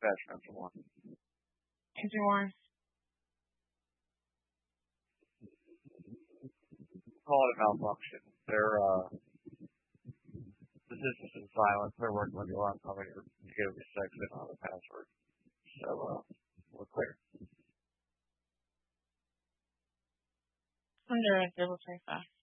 attachment for one. Everyone. Call it a malfunction. The system's in silence. They're working with the alarm company to get a reset on the password. So, we're clear. Under 035.